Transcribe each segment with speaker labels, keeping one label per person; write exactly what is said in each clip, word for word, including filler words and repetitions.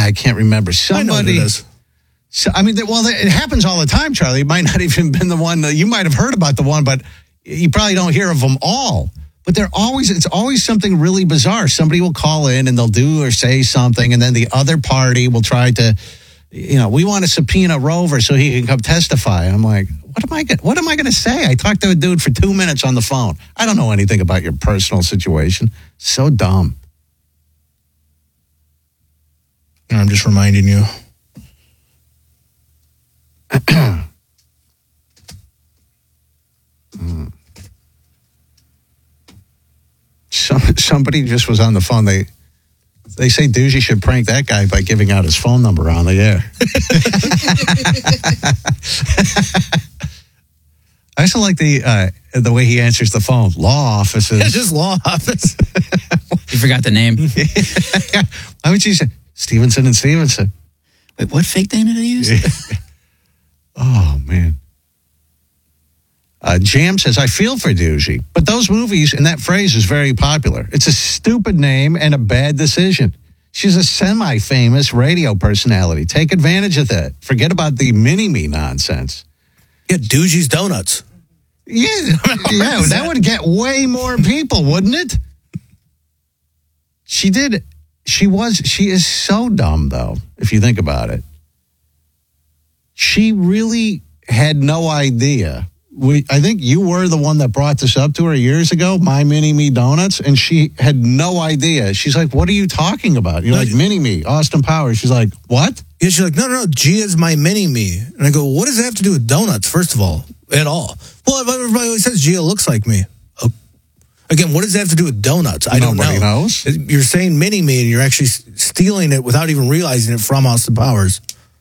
Speaker 1: I can't remember. Somebody.
Speaker 2: I know who it is.
Speaker 1: So, I mean, well, it happens all the time, Charlie. It might not even been the one that you might have heard about the one, but you probably don't hear of them all. But they're always, it's always something really bizarre. Somebody will call in and they'll do or say something, and then the other party will try to, you know, we want to subpoena Rover so he can come testify. I'm like, what am I going what am I going to say? I talked to a dude for two minutes on the phone. I don't know anything about your personal situation. So dumb.
Speaker 2: I'm just reminding you.
Speaker 1: mm. Some, somebody just was on the phone. They they say Doogie should prank that guy by giving out his phone number on the air. I also like the uh, the way he answers the phone. Law offices.
Speaker 2: It's just law office.
Speaker 3: You forgot the name.
Speaker 1: Why would you say Stevenson and Stevenson?
Speaker 3: Wait, what fake name did I use?
Speaker 1: Oh, man. Uh, Jam says, I feel for Doogie, but those movies and that phrase is very popular. It's a stupid name and a bad decision. She's a semi-famous radio personality. Take advantage of that. Forget about the mini-me nonsense.
Speaker 2: Yeah, Doogie's Donuts.
Speaker 1: Yeah, yeah, that would get way more people, wouldn't it? She did. She was, she is so dumb, though, if you think about it. She really had no idea. We, I think you were the one that brought this up to her years ago, My Mini Me Donuts, and she had no idea. She's like, what are you talking about? You're like, Mini Me, Austin Powers. She's like, what?
Speaker 2: Yeah, she's like, no, no, no, Gia's my mini me. And I go, what does that have to do with donuts, first of all, at all? Well, everybody always says Gia looks like me. Oh. Again, what does that have to do with donuts? I don't know.
Speaker 1: Nobody knows.
Speaker 2: You're saying mini me, and you're actually stealing it without even realizing it from Austin Powers.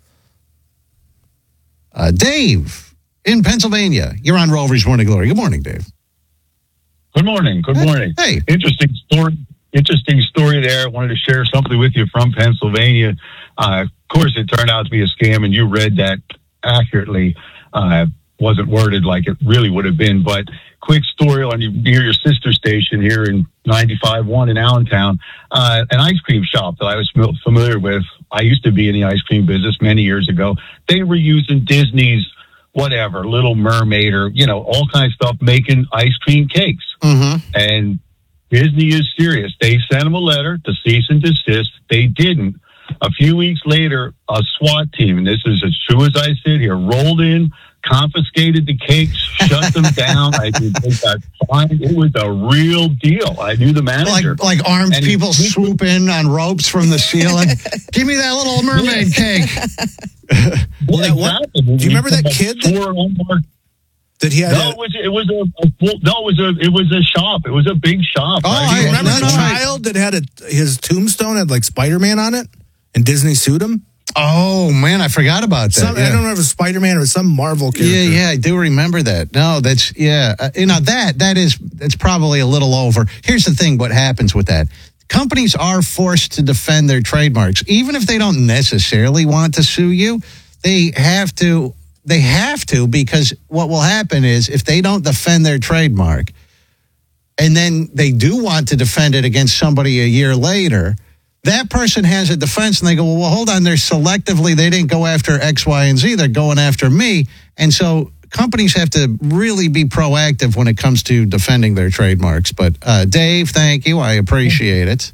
Speaker 1: Uh, Dave in Pennsylvania. You're on Rover's Morning Glory. Good morning, Dave.
Speaker 4: Good morning. Good morning.
Speaker 1: Hey.
Speaker 4: Interesting story. Interesting story there. I wanted to share something with you from Pennsylvania. Uh, of course, it turned out to be a scam, and you read that accurately. Uh, wasn't worded like it really would have been, but quick story on you, near your sister station here in ninety-five point one in Allentown. Uh, an ice cream shop that I was familiar with. I used to be in the ice cream business many years ago. They were using Disney's whatever, Little Mermaid or, you know, all kinds of stuff, making ice cream cakes.
Speaker 1: Mm-hmm.
Speaker 4: And Disney is serious. They sent them a letter to cease and desist. They didn't. A few weeks later, a SWAT team, and this is as true as I sit here, rolled in, confiscated the cakes, shut them down. I did, they got fined. It was a real deal. I knew the manager.
Speaker 1: Like, like armed
Speaker 4: and
Speaker 1: people
Speaker 4: he,
Speaker 1: swoop in on ropes from the ceiling. Give me that Little Mermaid cake.
Speaker 2: Well, that one, do you remember that kid that, that he had?
Speaker 4: No,
Speaker 2: a,
Speaker 4: it was it was a, a no, it was a it was a shop. It was a big shop.
Speaker 1: Oh,
Speaker 4: right?
Speaker 1: I
Speaker 2: do you remember
Speaker 1: no,
Speaker 2: the
Speaker 1: no,
Speaker 2: child that had a his tombstone had like Spider-Man on it, and Disney sued him?
Speaker 1: Oh, man, I forgot about that.
Speaker 2: Some,
Speaker 1: yeah.
Speaker 2: I don't know if it was Spider-Man or some Marvel character.
Speaker 1: Yeah, yeah, I do remember that. No, that's, yeah. Uh, you know, that, that is, that's probably a little over. Here's the thing, what happens with that. Companies are forced to defend their trademarks. Even if they don't necessarily want to sue you, they have to, they have to, because what will happen is if they don't defend their trademark and then they do want to defend it against somebody a year later, that person has a defense and they go, well, well, hold on, they're selectively, they didn't go after X, Y, and Z, they're going after me. And so companies have to really be proactive when it comes to defending their trademarks. But uh, Dave, thank you. I appreciate it.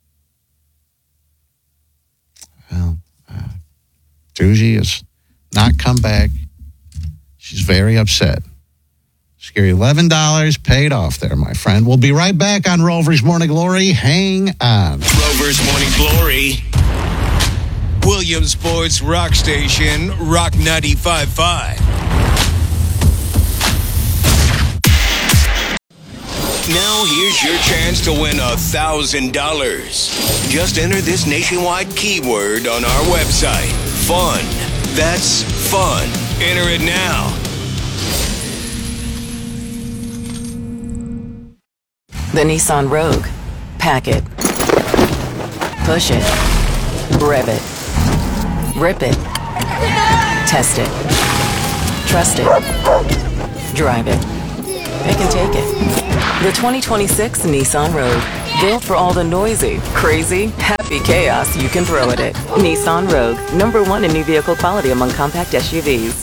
Speaker 1: Well, uh, Doogie has not come back. She's very upset. Scary eleven dollars paid off there, my friend. We'll be right back on Rover's Morning Glory. Hang on.
Speaker 5: Rover's Morning Glory. Williamsport's rock station, Rock ninety-five point five. Now here's your chance to win one thousand dollars. Just enter this nationwide keyword on our website. Fun. That's fun. Enter it now.
Speaker 6: The Nissan Rogue. Pack it. Push it. Rev it. Rip it. Test it. Trust it. Drive it. Pick and take it. The twenty twenty-six Nissan Rogue. Built for all the noisy, crazy, happy chaos you can throw at it. Nissan Rogue, number one in new vehicle quality among compact S U Vs.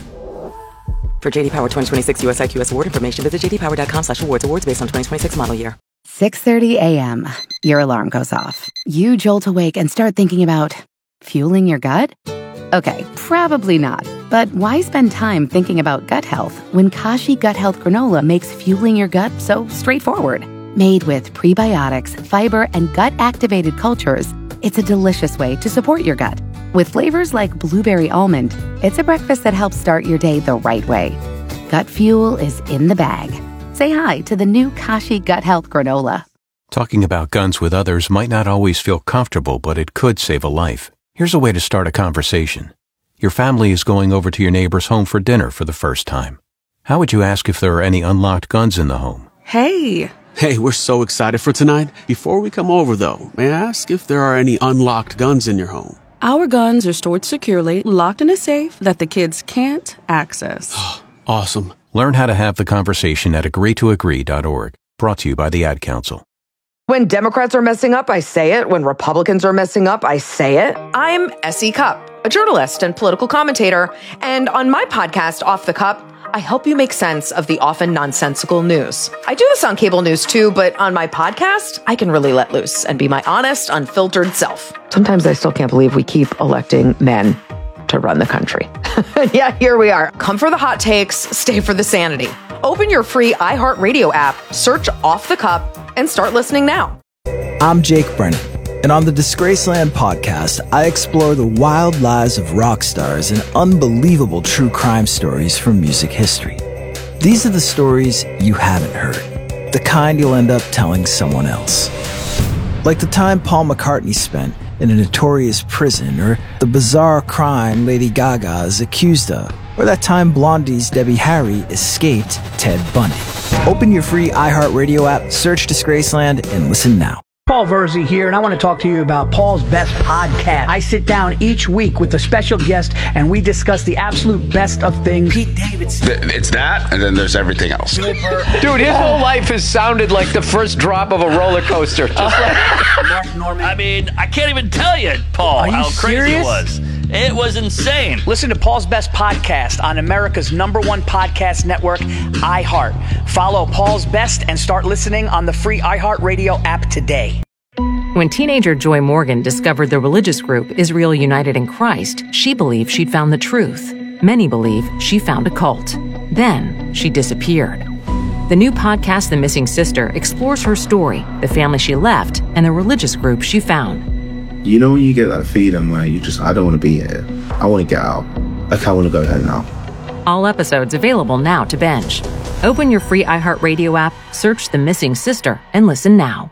Speaker 6: For J D Power twenty twenty-six U S I Q S award information, visit j d power dot com slash awards. Awards based on twenty twenty-six model year.
Speaker 7: six thirty a.m. Your alarm goes off. You jolt awake and start thinking about fueling your gut? Okay, probably not. But why spend time thinking about gut health when Kashi Gut Health Granola makes fueling your gut so straightforward? Made with prebiotics, fiber, and gut-activated cultures, it's a delicious way to support your gut. With flavors like blueberry almond, it's a breakfast that helps start your day the right way. Gut fuel is in the bag. Say hi to the new Kashi Gut Health Granola.
Speaker 8: Talking about guns with others might not always feel comfortable, but it could save a life. Here's a way to start a conversation. Your family is going over to your neighbor's home for dinner for the first time. How would you ask if there are any unlocked guns in the home?
Speaker 9: Hey!
Speaker 10: Hey, we're so excited for tonight. Before we come over, though, may I ask if there are any unlocked guns in your home?
Speaker 9: Our guns are stored securely, locked in a safe that the kids can't access.
Speaker 10: Awesome.
Speaker 8: Learn how to have the conversation at agree to agree dot org. Brought to you by the Ad Council.
Speaker 11: When Democrats are messing up, I say it. When Republicans are messing up, I say it. I'm Essie Cupp, a journalist and political commentator. And on my podcast, Off the Cup, I help you make sense of the often nonsensical news. I do this on cable news too, but on my podcast, I can really let loose and be my honest, unfiltered self. Sometimes I still can't believe we keep electing men to run the country. Yeah, here we are. Come for the hot takes, stay for the sanity. Open your free iHeartRadio app, search Off the Cup, and start listening now.
Speaker 12: I'm Jake Brennan, and on the Disgraceland podcast, I explore the wild lives of rock stars and unbelievable true crime stories from music history. These are the stories you haven't heard, the kind you'll end up telling someone else. Like the time Paul McCartney spent in a notorious prison, or the bizarre crime Lady Gaga is accused of, or that time Blondie's Debbie Harry escaped Ted Bundy. Open your free iHeartRadio app, search Disgraceland, and listen now.
Speaker 13: Paul Verzi here, and I want to talk to you about Paul's Best Podcast. I sit down each week with a special guest, and we discuss the absolute best of things. Pete Davidson.
Speaker 14: It's that, and then there's everything else.
Speaker 15: Dude, his whole life has sounded like the first drop of a roller coaster. Just like
Speaker 16: Mark Norman. I mean, I can't even tell you, Paul, how crazy serious? it was. It was insane.
Speaker 13: Listen to Paul's Best Podcast on America's number one podcast network, iHeart. Follow Paul's Best and start listening on the free iHeartRadio app today.
Speaker 17: When teenager Joy Morgan discovered the religious group Israel United in Christ, she believed she'd found the truth. Many believe she found a cult. Then she disappeared. The new podcast, The Missing Sister, explores her story, the family she left, and the religious group she found.
Speaker 18: You know when you get that feeling where you just, I don't want to be here. I want to get out. Like, I want to go home now.
Speaker 17: All episodes available now to binge. Open your free iHeartRadio app, search The Missing Sister, and listen now.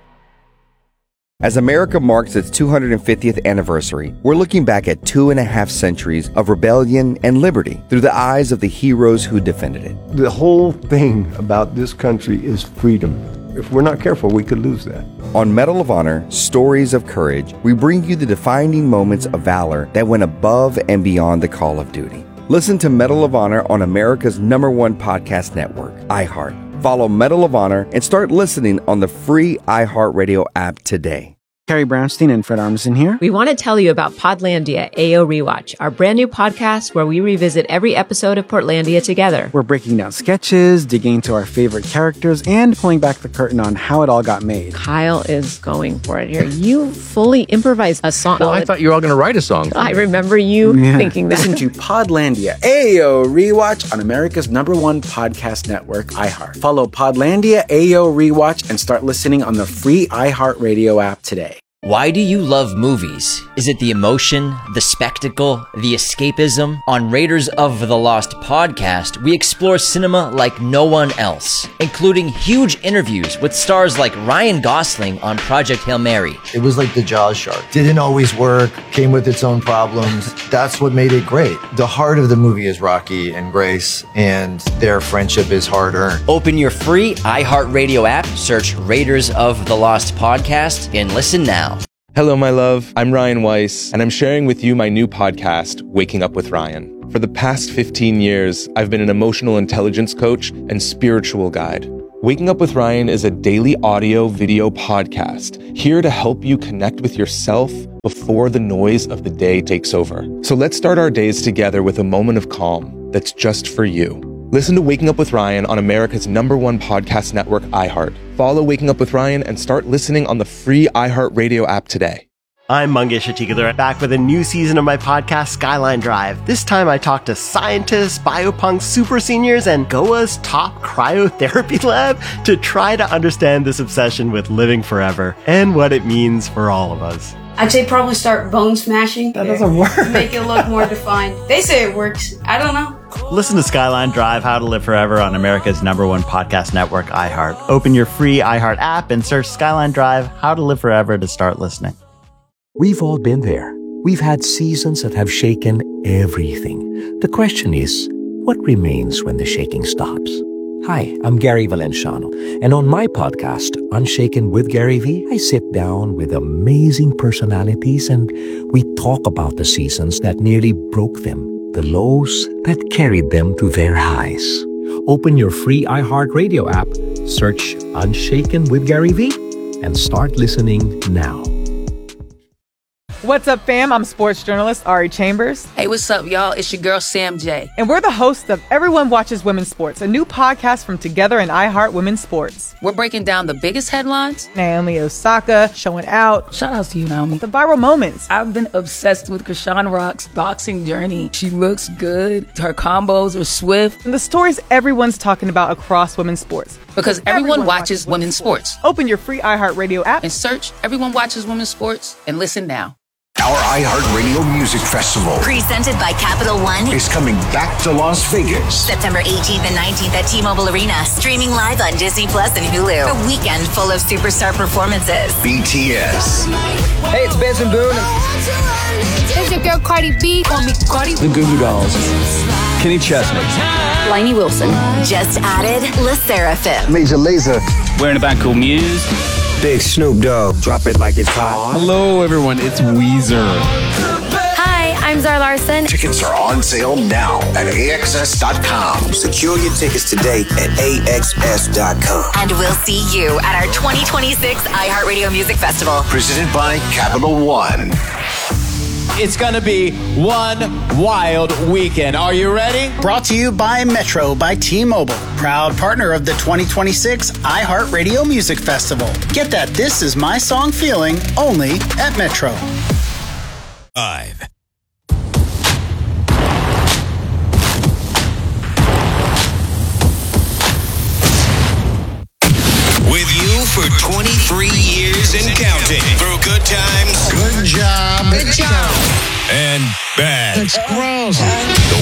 Speaker 19: As America marks its two hundred fiftieth anniversary, we're looking back at two and a half centuries of rebellion and liberty through the eyes of the heroes who defended it.
Speaker 20: The whole thing about this country is freedom. If we're not careful, we could lose that.
Speaker 19: On Medal of Honor, Stories of Courage, we bring you the defining moments of valor that went above and beyond the call of duty. Listen to Medal of Honor on America's number one podcast network, iHeart. Follow Medal of Honor and start listening on the free iHeartRadio app today.
Speaker 21: Carrie Brownstein and Fred Armisen here.
Speaker 22: We want to tell you about Podlandia A O Rewatch, our brand new podcast where we revisit every episode of Portlandia together.
Speaker 21: We're breaking down sketches, digging into our favorite characters, and pulling back the curtain on how it all got made.
Speaker 22: Kyle is going for it here. You fully improvised a song.
Speaker 23: Well, I thought you were all going to write a song.
Speaker 22: I remember you yeah. thinking that.
Speaker 21: Listen to Podlandia A O Rewatch on America's number one podcast network, iHeart. Follow Podlandia A O Rewatch and start listening on the free iHeartRadio app today.
Speaker 24: Why do you love movies? Is it the emotion, the spectacle, the escapism? On Raiders of the Lost podcast, we explore cinema like no one else, including huge interviews with stars like Ryan Gosling on Project Hail Mary.
Speaker 25: It was like the Jaws shark. Didn't always work, came with its own problems. That's what made it great. The heart of the movie is Rocky and Grace, and their friendship is hard-earned.
Speaker 24: Open your free iHeartRadio app, search Raiders of the Lost podcast, and listen now.
Speaker 26: Hello, my love. I'm Ryan Weiss, and I'm sharing with you my new podcast, Waking Up with Ryan. For the past fifteen years, I've been an emotional intelligence coach and spiritual guide. Waking Up with Ryan is a daily audio video podcast here to help you connect with yourself before the noise of the day takes over. So let's start our days together with a moment of calm that's just for you. Listen to Waking Up with Ryan on America's number one podcast network, iHeart. Follow Waking Up with Ryan and start listening on the free iHeartRadio app today.
Speaker 1: I'm Mangesh Hattikudur, back with a new season of my podcast, Skyline Drive. This time I talk to scientists, biopunk super seniors, and Goa's top cryotherapy lab to try to understand this obsession with living forever and what it means for all of us.
Speaker 2: I'd say probably start bone smashing.
Speaker 1: That doesn't work.
Speaker 2: Make it look more defined. They say it works. I don't know.
Speaker 1: Listen to Skyline Drive, How to Live Forever on America's number one podcast network, iHeart. Open your free iHeart app and search Skyline Drive, How to Live Forever to start listening.
Speaker 3: We've all been there. We've had seasons that have shaken everything. The question is, what remains when the shaking stops? Hi, I'm Gary Valenciano, and on my podcast, Unshaken with Gary V, I sit down with amazing personalities and we talk about the seasons that nearly broke them, the lows that carried them to their highs. Open your free iHeartRadio app, search Unshaken with Gary V, and start listening now.
Speaker 4: What's up, fam? I'm sports journalist Ari Chambers.
Speaker 5: Hey, what's up, y'all? It's your girl, Sam J.
Speaker 4: And we're the hosts of Everyone Watches Women's Sports, a new podcast from Together and iHeart Women's Sports.
Speaker 5: We're breaking down the biggest headlines.
Speaker 4: Naomi Osaka showing out.
Speaker 5: Shout out to you, Naomi.
Speaker 4: The viral moments.
Speaker 5: I've been obsessed with Krishan Rock's boxing journey. She looks good. Her combos are swift.
Speaker 4: And the stories everyone's talking about across women's sports.
Speaker 5: Because everyone, everyone watches, watches women's sports.
Speaker 4: sports. Open your free iHeartRadio app
Speaker 5: and search Everyone Watches Women's Sports and listen now.
Speaker 23: Our iHeartRadio Music Festival,
Speaker 27: presented by Capital One,
Speaker 23: is coming back to Las Vegas.
Speaker 27: September eighteenth and nineteenth at T-Mobile Arena. Streaming live on Disney Plus and Hulu. A weekend full of superstar performances.
Speaker 23: B T S.
Speaker 28: Hey, it's Benson Boone.
Speaker 29: It's your girl Cardi B. Call me Cardi.
Speaker 28: The Goo Goo Dolls. Kenny Chesney.
Speaker 27: Lainey Wilson. Just added Le Seraphim.
Speaker 28: Major Lazer.
Speaker 30: We're in a band called Muse.
Speaker 28: Big Snoop Dogg, drop it like it's hot.
Speaker 31: Hello, everyone. It's Weezer.
Speaker 32: Hi, I'm Zara Larson.
Speaker 23: Tickets are on sale now at A X S dot com.
Speaker 29: Secure your tickets today at A X S dot com.
Speaker 27: And we'll see you at our twenty twenty-six iHeartRadio Music Festival.
Speaker 23: Presented by Capital One.
Speaker 33: It's going to be one wild weekend. Are you ready?
Speaker 34: Brought to you by Metro by T-Mobile, proud partner of the twenty twenty-six iHeartRadio Music Festival. Get that This Is My Song feeling only at Metro.
Speaker 35: Five. With you for twenty-three years and counting. Through good times.
Speaker 23: Good job.
Speaker 35: Good job. And bad.
Speaker 34: That's gross.
Speaker 35: The